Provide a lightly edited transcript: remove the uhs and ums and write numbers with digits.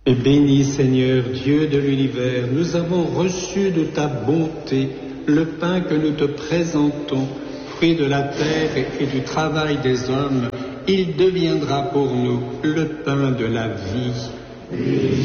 Et béni Seigneur, Dieu de l'univers, nous avons reçu de ta bonté le pain que nous te présentons, fruit de la terre et du travail des hommes. Il deviendra pour nous le pain de la vie.